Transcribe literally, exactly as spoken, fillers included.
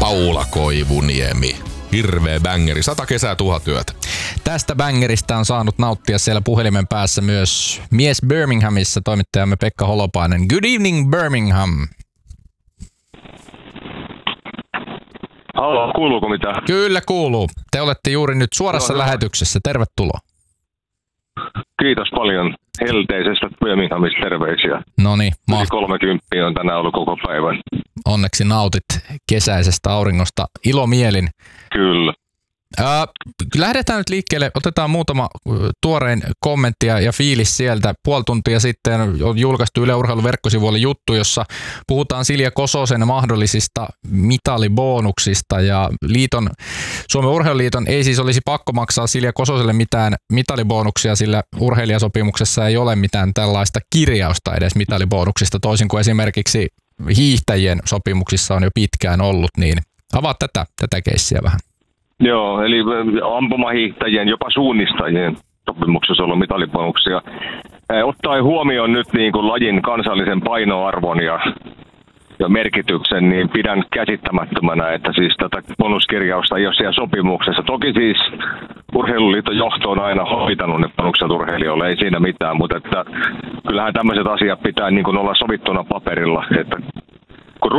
Paula Koivuniemi. Hirveä bängeri. Sata kesää, tuhat yötä. Tästä bängeristä on saanut nauttia siellä puhelimen päässä myös mies Birminghamissa, toimittajamme Pekka Holopainen. Good evening, Birmingham. Halo, kuuluuko mitään? Kyllä kuuluu. Te olette juuri nyt suorassa no, lähetyksessä. Tervetuloa. Kiitos paljon helteisestä Birminghamista, terveisiä. No niin. Ma- kolmekymmentä on tänään ollut koko päivän. Onneksi nautit kesäisestä auringosta ilomielin. Kyllä. Äh, lähdetään nyt liikkeelle. Otetaan muutama tuorein kommentti ja fiilis sieltä. Puoli tuntia sitten on julkaistu Yle Urheilun verkkosivuille juttu, jossa puhutaan Silja Kososen mahdollisista mitalibonuksista. Ja liiton, Suomen Urheiluliiton ei siis olisi pakko maksaa Silja Kososelle mitään mitalibonuksia, sillä urheilijasopimuksessa ei ole mitään tällaista kirjausta edes mitalibonuksista, toisin kuin esimerkiksi hiihtäjien sopimuksissa on jo pitkään ollut. Niin avaa tätä, tätä keissiä vähän. Joo, eli ampumahiihtäjien, jopa suunnistajien sopimuksessa on ollut mitalibonuksia. Ottaen huomioon nyt niin kuin lajin kansallisen painoarvon ja, ja merkityksen, niin pidän käsittämättömänä, että siis tätä bonuskirjausta ei ole siellä sopimuksessa. Toki siis Urheiluliiton johto on aina hoitanut ne bonukset urheilijoille, ei siinä mitään, mutta että kyllähän tämmöiset asiat pitää niin kuin olla sovittuna paperilla, että